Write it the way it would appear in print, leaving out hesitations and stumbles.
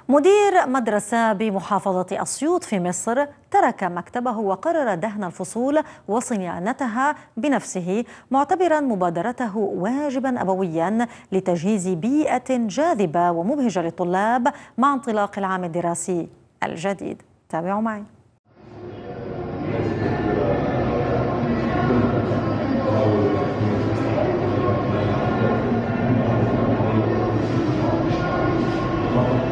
مدير مدرسة بمحافظة أسيوط في مصر ترك مكتبه وقرر دهن الفصول وصيانتها بنفسه، معتبرا مبادرته واجبا أبويا لتجهيز بيئة جاذبة ومبهجة للطلاب مع انطلاق العام الدراسي الجديد. تابعوا معي.